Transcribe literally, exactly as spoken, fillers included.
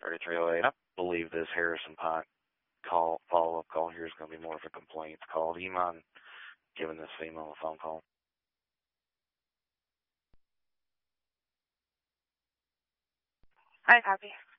thirty-three oh eight. I believe this Harrison Pike call, follow-up call here is going to be more of a complaints call. Do you mind giving this female a phone call? I copy.